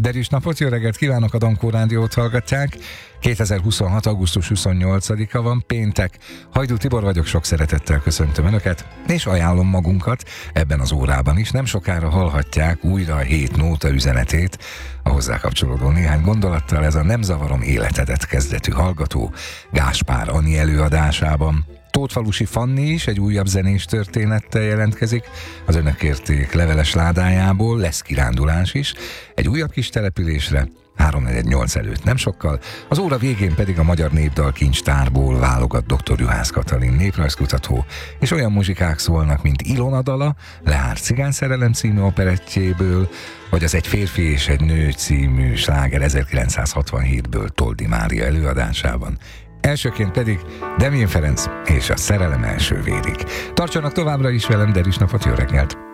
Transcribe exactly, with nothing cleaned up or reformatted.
Derűs napot, jó reggelt kívánok, a Dankó Rádiót hallgatják. kétezer-huszonhat. augusztus huszonnyolcadika van, péntek. Hajdú Tibor vagyok, sok szeretettel köszöntöm Önöket, és ajánlom magunkat ebben az órában is. Nem sokára hallhatják újra a hét nóta üzenetét, a hozzá kapcsolódó néhány gondolattal. Ez a Nem zavarom életedet kezdetű hallgató Gáspár Ani előadásában. Tótfalusi Fanni is egy újabb zenés történettel jelentkezik. Az Önök kérték leveles ládájából, lesz kirándulás is, egy újabb kis településre, háromnegyednyolc előtt nem sokkal. Az óra végén pedig a Magyar Népdal Kincstárból válogat doktor Juhász Katalin néprajzkutató, és olyan muzsikák szólnak, mint Ilona dala, Lehár cigányszerelem című operettjéből, vagy az Egy férfi és egy nő című sláger ezerkilencszázhatvanhétből Toldi Mária előadásában. Elsőként pedig Demjén Ferenc és a Szerelem első vérig. Tartsanak továbbra is velem, Derűs napot, jó reggelt!